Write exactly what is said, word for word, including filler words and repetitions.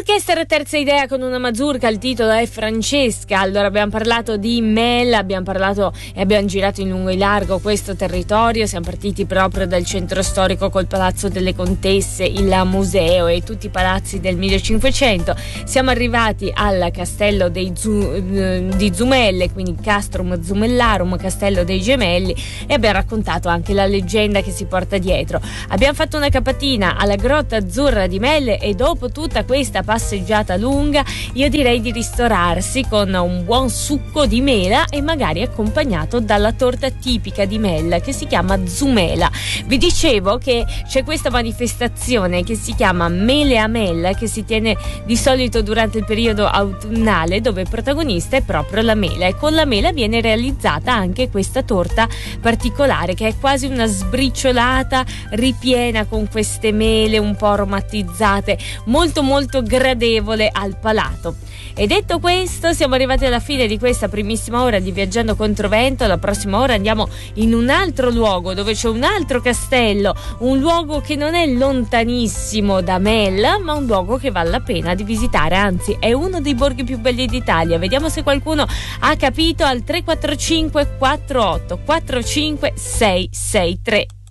Orchestra Terza Idea con una mazurka, il titolo è Francesca. Allora abbiamo parlato di Mel, abbiamo parlato e abbiamo girato in lungo e largo questo territorio, siamo partiti proprio dal centro storico col Palazzo delle Contesse, il museo e tutti i palazzi del millecinquecento, siamo arrivati al castello dei Zu, di Zumelle, quindi Castrum Zumellarum, castello dei gemelli, e abbiamo raccontato anche la leggenda che si porta dietro. Abbiamo fatto una capatina alla Grotta Azzurra di Melle e dopo tutta questa passeggiata lunga io direi di ristorarsi con un buon succo di mela e magari accompagnato dalla torta tipica di Melle che si chiama Zumela. Vi dicevo che c'è questa manifestazione che si chiama Mele a Melle, che si tiene di solito durante il periodo autunnale, dove il protagonista è proprio la mela, e con la mela viene realizzata anche questa torta particolare che è quasi una sbriciolata ripiena con queste mele un po' aromatizzate, molto molto gradevole al palato. E detto questo, siamo arrivati alla fine di questa primissima ora di Viaggiando Controvento. La prossima ora andiamo in un altro luogo dove c'è un altro castello, un luogo che non è lontanissimo da Melle, ma un luogo che vale la pena di visitare, anzi è uno dei borghi più belli d'Italia. Vediamo se qualcuno ha capito al tre quattro cinque quattro otto quattro cinque sei sei tre.